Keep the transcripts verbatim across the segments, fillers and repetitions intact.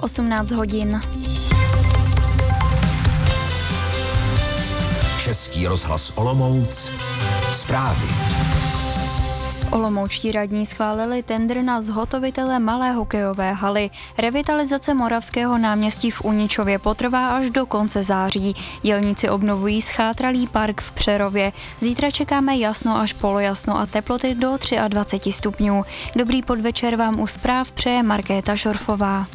osmnáct hodin. Český rozhlas Olomouc. Zprávy. Olomoučtí radní schválili tendr na zhotovitele malé hokejové haly. Revitalizace Moravského náměstí v Uničově potrvá až do konce září. Dělníci obnovují schátralý park v Přerově. Zítra čekáme jasno až polojasno a teploty do dvacet tři stupňů. Dobrý podvečer vám u zpráv přeje Markéta Šorfová.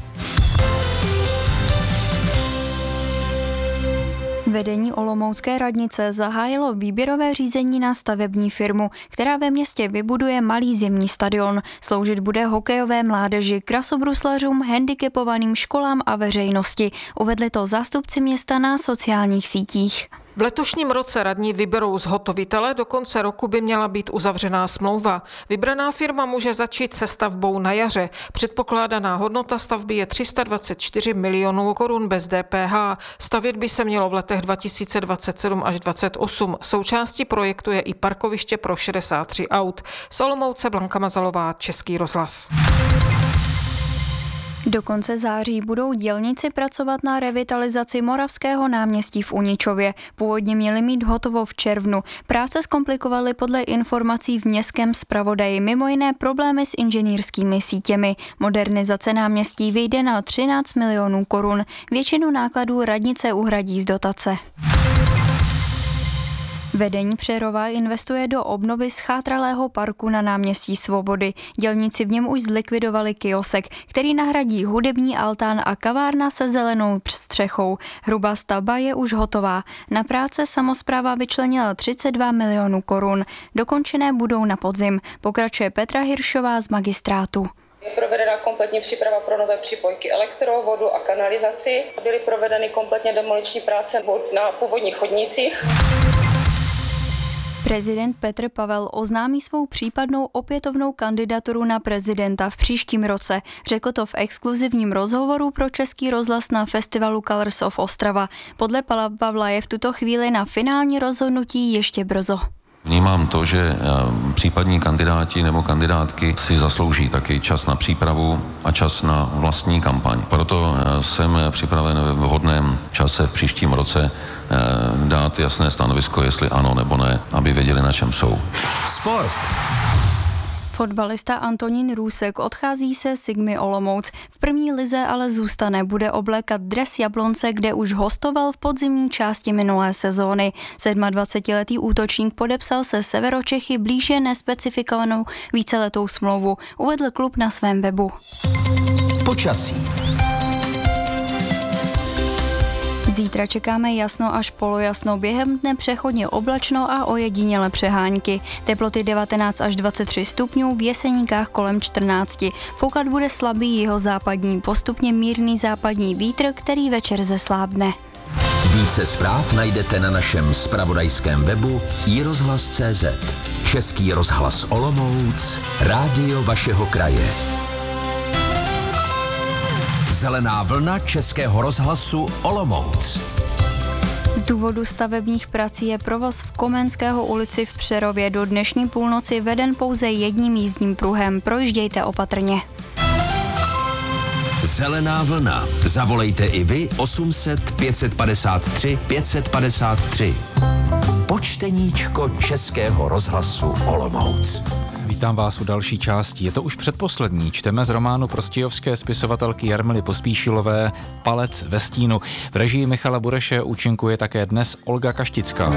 Vedení olomoucké radnice zahájilo výběrové řízení na stavební firmu, která ve městě vybuduje malý zimní stadion. Sloužit bude hokejové mládeži, krasobruslařům, handicapovaným školám a veřejnosti. Uvedli to zástupci města na sociálních sítích. V letošním roce radní vyberou zhotovitele, do konce roku by měla být uzavřená smlouva. Vybraná firma může začít se stavbou na jaře. Předpokládaná hodnota stavby je tři sta dvacet čtyři milionů korun bez D P H. Stavět by se mělo v letech dva tisíce dvacet sedm až dvacet osm. Součástí projektu je i parkoviště pro šedesát tři aut. Z Olomouce Blanka Mazalová, Český rozhlas. Do konce září budou dělníci pracovat na revitalizaci Moravského náměstí v Uničově. Původně měli mít hotovo v červnu. Práce zkomplikovaly podle informací v městském zpravodaji mimo jiné problémy s inženýrskými sítěmi. Modernizace náměstí vyjde na třináct milionů korun. Většinu nákladů radnice uhradí z dotace. Vedení Přerova investuje do obnovy schátralého parku na náměstí Svobody. Dělníci v něm už zlikvidovali kiosek, který nahradí hudební altán a kavárna se zelenou střechou. Hrubá stavba je už hotová. Na práce samospráva vyčlenila třicet dva milionů korun. Dokončené budou na podzim. Pokračuje Petra Hiršová z magistrátu. Je provedena kompletní příprava pro nové připojky elektro, vodu a kanalizaci. Byly provedeny kompletně demoliční práce na původních chodnících. Prezident Petr Pavel oznámí svou případnou opětovnou kandidaturu na prezidenta v příštím roce. Řekl to v exkluzivním rozhovoru pro Český rozhlas na festivalu Colors of Ostrava. Podle Pala Pavla je v tuto chvíli na finální rozhodnutí ještě brzo. Vnímám to, že případní kandidáti nebo kandidátky si zaslouží taky čas na přípravu a čas na vlastní kampaň. Proto jsem připraven v vhodném čase v příštím roce dát jasné stanovisko, jestli ano nebo ne, aby věděli, na čem jsou. Sport. Fotbalista Antonín Růsek odchází se Sigmy Olomouc. V první lize ale zůstane, bude oblékat dres Jablonce, kde už hostoval v podzimní části minulé sezóny. dvacetisedmiletý útočník podepsal se Severočechy blíže nespecifikovanou víceletou smlouvu, uvedl klub na svém webu. Počasí. Zítra čekáme jasno až polojasno, během dne přechodně oblačno a ojediněle přehánky. Teploty devatenáct až dvacet tři stupňů, v Jeseníkách kolem čtrnáct. Foukat bude slabý jihozápadní, postupně mírný západní vítr, který večer zeslábne. Více zpráv najdete na našem zpravodajském webu i rozhlas tečka cé zet. Český rozhlas Olomouc, rádio vašeho kraje. Zelená vlna Českého rozhlasu Olomouc. Z důvodu stavebních prací je provoz v Komenského ulici v Přerově do dnešní půlnoci veden pouze jedním jízdním pruhem. Projíždějte opatrně. Zelená vlna. Zavolejte i vy osm set pět padesát tři pět padesát tři. Počteníčko Českého rozhlasu Olomouc. Vítám vás u další části. Je to už předposlední. Čteme z románu prostějovské spisovatelky Jarmily Pospíšilové Palec ve stínu. V režii Michala Bureše účinkuje také dnes Olga Kaštická.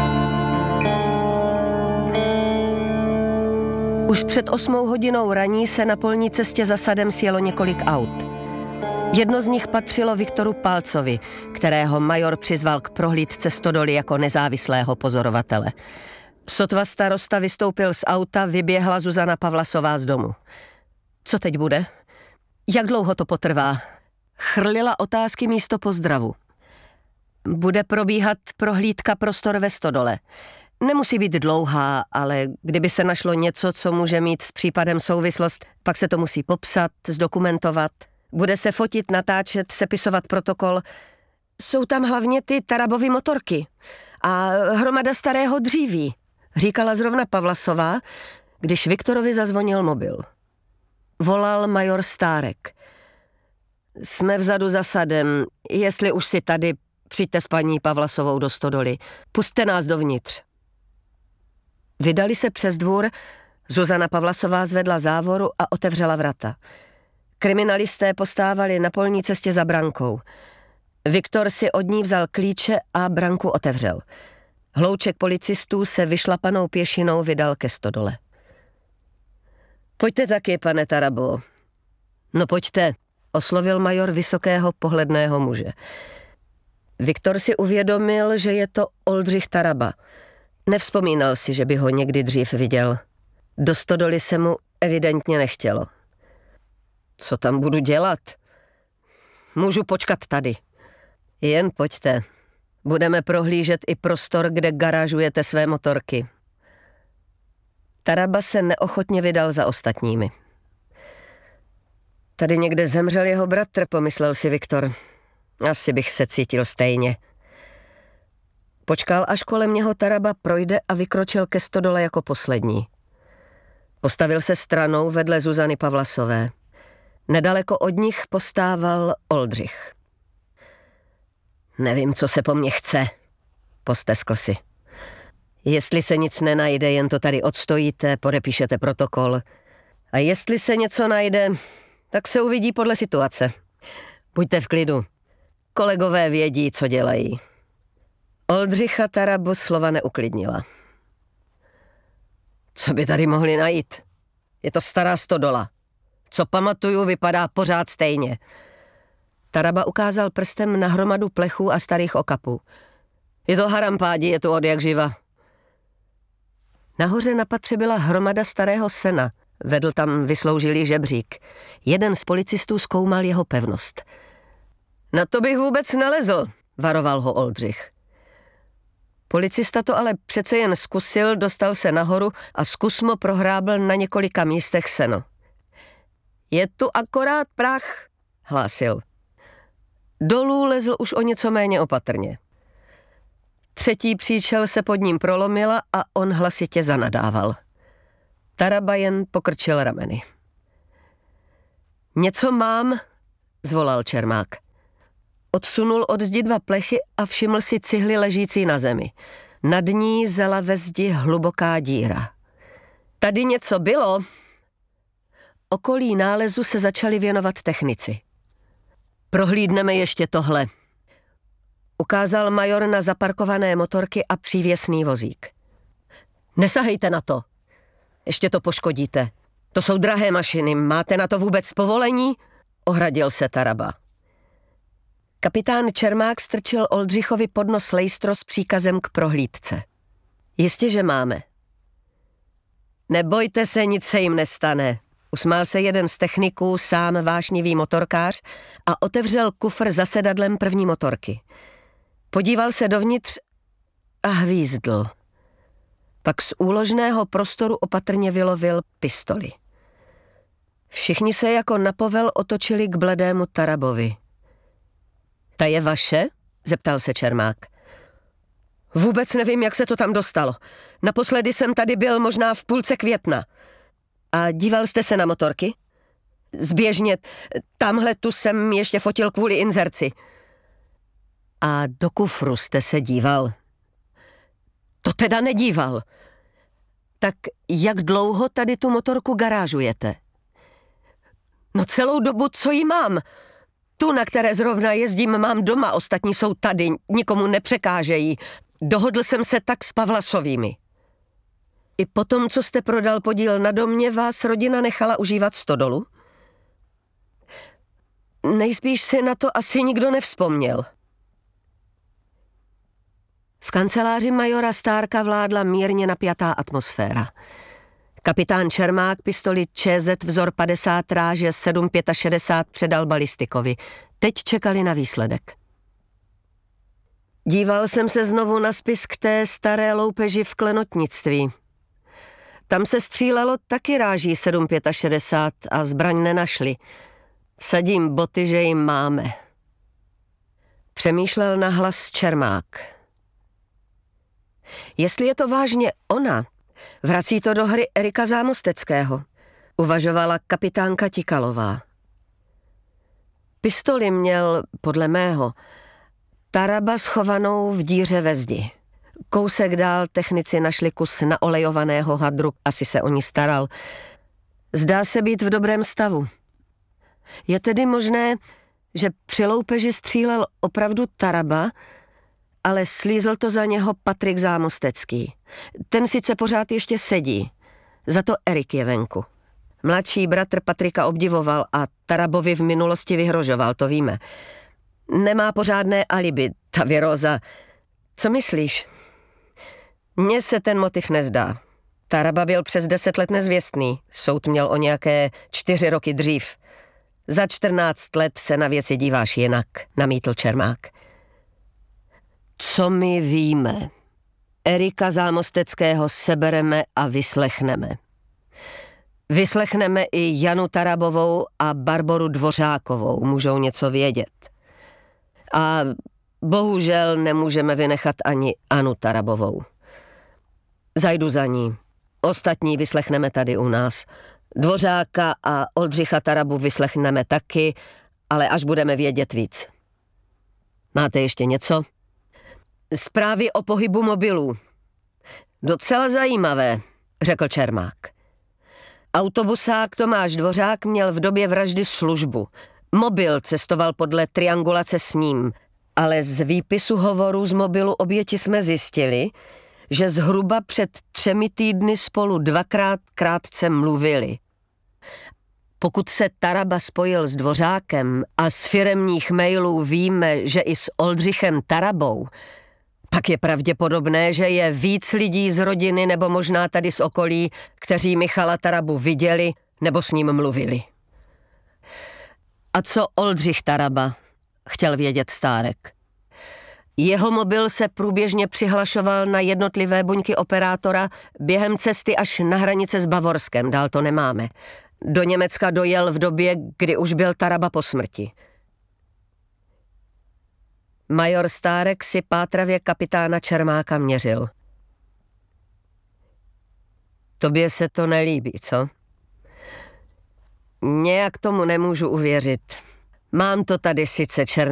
Už před osmou hodinou raní se na polní cestě za sadem sjelo několik aut. Jedno z nich patřilo Viktoru Palcovi, kterého major přizval k prohlídce stodoly jako nezávislého pozorovatele. Sotva starosta vystoupil z auta, vyběhla Zuzana Pavlasová z domu. Co teď bude? Jak dlouho to potrvá? Chrlila otázky místo pozdravu. Bude probíhat prohlídka prostor ve stodole. Nemusí být dlouhá, ale kdyby se našlo něco, co může mít s případem souvislost, pak se to musí popsat, zdokumentovat. Bude se fotit, natáčet, sepisovat protokol. Jsou tam hlavně ty Tarabovy motorky a hromada starého dříví, říkala zrovna Pavlasová, když Viktorovi zazvonil mobil. Volal major Stárek. Jsme vzadu za sadem. Jestli už si tady, přijďte s paní Pavlasovou do stodoly. Pusťte nás dovnitř. Vydali se přes dvůr, Zuzana Pavlasová zvedla závoru a otevřela vrata. Kriminalisté postávali na polní cestě za brankou. Viktor si od ní vzal klíče a branku otevřel. Hlouček policistů se vyšlapanou pěšinou vydal ke stodole. Pojďte taky, pane Tarabo. No pojďte, oslovil major vysokého pohledného muže. Viktor si uvědomil, že je to Oldřich Taraba. Nevzpomínal si, že by ho někdy dřív viděl. Do stodoly se mu evidentně nechtělo. Co tam budu dělat? Můžu počkat tady. Jen pojďte. Budeme prohlížet i prostor, kde garážujete své motorky. Taraba se neochotně vydal za ostatními. Tady někde zemřel jeho bratr, pomyslel si Viktor. Asi bych se cítil stejně. Počkal, až kolem něho Taraba projde a vykročil ke stodole jako poslední. Postavil se stranou vedle Zuzany Pavlasové. Nedaleko od nich postával Oldřich. Nevím, co se po mně chce, posteskl si. Jestli se nic nenajde, jen to tady odstojíte, podepíšete protokol. A jestli se něco najde, tak se uvidí podle situace. Buďte v klidu. Kolegové vědí, co dělají. Oldřicha Tarabu slova neuklidnila. Co by tady mohli najít? Je to stará stodola. Co pamatuju, vypadá pořád stejně. Taraba ukázal prstem na hromadu plechů a starých okapů. Je to harampádi, je tu od jak živa. Nahoře na patře byla hromada starého sena. Vedl tam vysloužilý žebřík. Jeden z policistů zkoumal jeho pevnost. Na to bych vůbec nalezl, varoval ho Oldřich. Policista to ale přece jen zkusil, dostal se nahoru a zkusmo prohrábl na několika místech seno. Je tu akorát prach, hlásil. Dolů lezl už o něco méně opatrně. Třetí příčel se pod ním prolomila a on hlasitě zanadával. Taraba jen pokrčil rameny. Něco mám, zvolal Čermák. Odsunul od zdi dva plechy a všiml si cihly ležící na zemi. Nad ní zela ve zdi hluboká díra. Tady něco bylo. Okolí nálezu se začali věnovat technici. Prohlídneme ještě tohle. Ukázal major na zaparkované motorky a přívěsný vozík. Nesahejte na to. Ještě to poškodíte. To jsou drahé mašiny. Máte na to vůbec povolení? Ohradil se Taraba. Kapitán Čermák strčil Oldřichovi pod nos lejstro s příkazem k prohlídce. Jistě, že máme. Nebojte se, nic se jim nestane. Usmál se jeden z techniků, sám vášnivý motorkář, a otevřel kufr za sedadlem první motorky. Podíval se dovnitř a hvízdl. Pak z úložného prostoru opatrně vylovil pistoli. Všichni se jako na povel otočili k bledému Tarabovi. Ta je vaše? Zeptal se Čermák. Vůbec nevím, jak se to tam dostalo. Naposledy jsem tady byl možná v půlce května. A díval jste se na motorky? Zběžně, tamhle tu jsem ještě fotil kvůli inzerci. A do kufru jste se díval? To teda nedíval. Tak jak dlouho tady tu motorku garážujete? No celou dobu, co ji mám. Tu, na které zrovna jezdím, mám doma, ostatní jsou tady, nikomu nepřekážejí. Dohodl jsem se tak s Pavlasovými. I potom, co jste prodal podíl na domě, vás rodina nechala užívat stodolu? Nejspíš si na to asi nikdo nevzpomněl. V kanceláři majora Stárka vládla mírně napjatá atmosféra. Kapitán Čermák pistoli ČZ vzor padesát ráže sedm šedesát pět předal balistikovi. Teď čekali na výsledek. Díval jsem se znovu na spis k té staré loupeži v klenotnictví. Tam se střílelo taky ráží sedm šedesát pět a zbraň nenašli. Vsadím boty, že jim máme. Přemýšlel nahlas Čermák. Jestli je to vážně ona, vrací to do hry Erika Zámosteckého, uvažovala kapitánka Tikalová. Pistoli měl, podle mého, Taraba schovanou v díře ve zdi. Kousek dál technici našli kus naolejovaného hadru, asi se o ní staral. Zdá se být v dobrém stavu. Je tedy možné, že při loupeži střílel opravdu Taraba, ale slízl to za něho Patrik Zámostecký. Ten sice pořád ještě sedí, za to Erik je venku. Mladší bratr Patrika obdivoval a Tarabovi v minulosti vyhrožoval, to víme. Nemá pořádné alibi, ta viróza. Co myslíš? Mně se ten motiv nezdá. Taraba byl přes deset let nezvěstný, soud měl o nějaké čtyři roky dřív. Za čtrnáct let se na věci díváš jinak, namítl Čermák. Co my víme? Erika Zámosteckého sebereme a vyslechneme. Vyslechneme i Janu Tarabovou a Barboru Dvořákovou, můžou něco vědět. A bohužel nemůžeme vynechat ani Anu Tarabovou. Zajdu za ní. Ostatní vyslechneme tady u nás. Dvořáka a Oldřicha Tarabu vyslechneme taky, ale až budeme vědět víc. Máte ještě něco? Zprávy o pohybu mobilů. Docela zajímavé, řekl Čermák. Autobusák Tomáš Dvořák měl v době vraždy službu. Mobil cestoval podle triangulace s ním, ale z výpisu hovorů z mobilu oběti jsme zjistili, že zhruba před třemi týdny spolu dvakrát krátce mluvili. Pokud se Taraba spojil s Dvořákem a z firemních mailů víme, že i s Oldřichem Tarabou, pak je pravděpodobné, že je víc lidí z rodiny nebo možná tady z okolí, kteří Michala Tarabu viděli nebo s ním mluvili. A co Oldřich Taraba? Chtěl vědět Stárek. Jeho mobil se průběžně přihlašoval na jednotlivé buňky operátora během cesty až na hranice s Bavorskem, dál to nemáme. Do Německa dojel v době, kdy už byl Taraba po smrti. Major Stárek si pátravě kapitána Čermáka měřil. Tobě se to nelíbí, co? Nějak tomu nemůžu uvěřit. Mám to tady sice černé